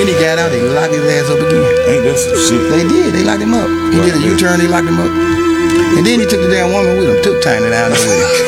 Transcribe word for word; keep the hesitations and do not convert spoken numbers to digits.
then he got out, they locked his ass up again. Ain't that some shit? They did, they locked him up. He Right, did a man. U-turn, they locked him up. And then he took the damn woman with him, took Tiny down there with him.